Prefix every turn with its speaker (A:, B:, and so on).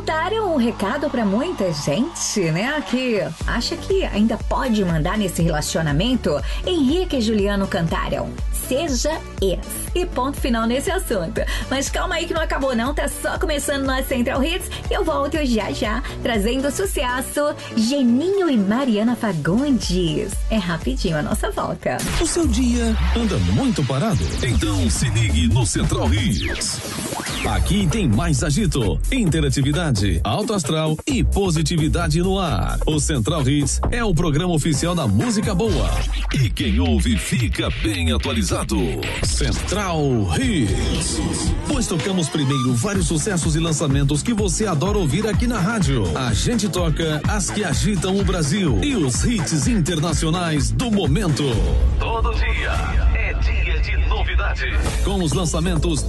A: mandaram um recado pra muita gente, né? Que acha que ainda pode mandar nesse relacionamento. Henrique e Juliano cantaram Seja Ex. E ponto final nesse assunto. Mas calma aí que não acabou não, tá só começando na Central Hits e eu volto já, trazendo sucesso Geninho e Mariana Fagundes. É rapidinho a nossa volta.
B: O seu dia anda muito parado? Então se ligue no Central Hits. Aqui tem mais agito, interatividade, alto astral e positividade no ar. O Central Hits é o programa oficial da música boa. E quem ouve fica bem atualizado. Central Hits. Pois tocamos primeiro vários sucessos e lançamentos que você adora ouvir aqui na rádio. A gente toca as que agitam o Brasil e os hits internacionais do momento. Todo dia é dia de novidade. Com os lançamentos